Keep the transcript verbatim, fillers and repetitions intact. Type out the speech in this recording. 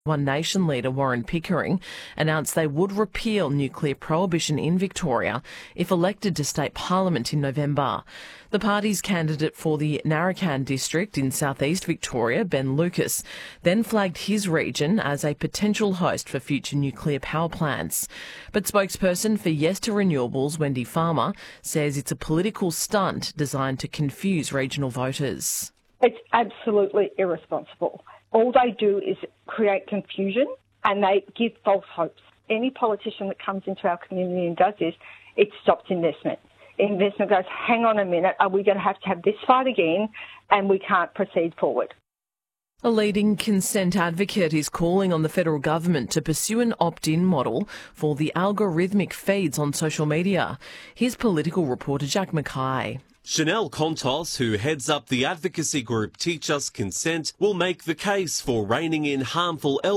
One Nation leader Warren Pickering announced they would repeal nuclear prohibition in Victoria if elected to state parliament in November. The party's candidate for the Narrabeen district in southeast Victoria, Ben Lucas, then flagged his region as a potential host for future nuclear power plants. But spokesperson for Yes to Renewables, Wendy Farmer, says it's a political stunt designed to confuse regional voters. It's absolutely irresponsible. All they do is create confusion and they give false hopes. Any politician that comes into our community and does this, it stops investment. Investment goes, hang on a minute, are we going to have to have this fight again? And we can't proceed forward. A leading consent advocate is calling on the federal government to pursue an opt-in model for the algorithmic feeds on social media. Here's political reporter Jack Mackay. Chanel Contos, who heads up the advocacy group Teach Us Consent, will make the case for reining in harmful